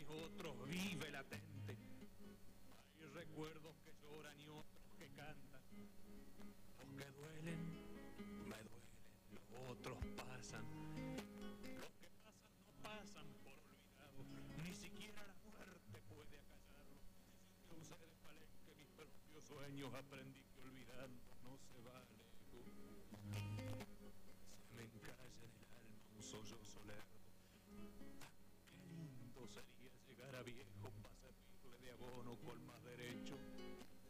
mis otros vive latente. Hay recuerdos que lloran y otros que cantan. Los que duelen, me duelen, los otros pasan. Los que pasan no pasan por olvidados, ni siquiera la muerte puede acallarlo. Yo usé de palenque mis propios sueños, aprendí que olvidando no se vale. Se me encalla en el alma un sollozo lerdo. Qué lindo sería llegar a viejo para servirle de abono con más derecho.